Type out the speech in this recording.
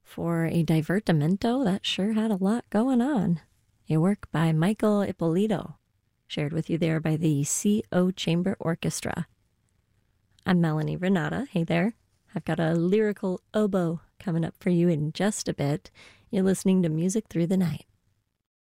For a divertimento that sure had a lot going on. A work by Michael Ippolito, shared with you there by the CO Chamber Orchestra. I'm Melanie Renata. Hey there. I've got a lyrical oboe coming up for you in just a bit. You're listening to Music Through the Night.